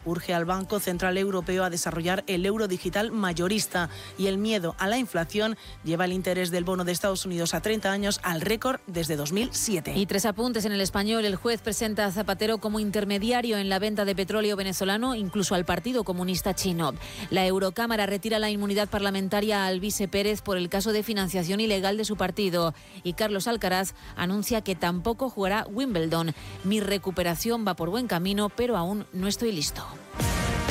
urge al Banco Central Europeo a desarrollar el euro digital mayorista, y el miedo a la inflación lleva el interés del bono de Estados Unidos a 30 años al récord desde 2007. Y 3 apuntes en El Español. El juez presenta a Zapatero como intermediario en la venta de petróleo venezolano, incluso al Partido Comunista Chino. La Eurocámara retira la inmunidad parlamentaria a Alvise Pérez por el caso de financiación ilegal de su partido. Y Carlos Alcaraz anuncia que tampoco jugará Wimbledon. Mi recuperación va por buen camino, pero aún no estoy listo.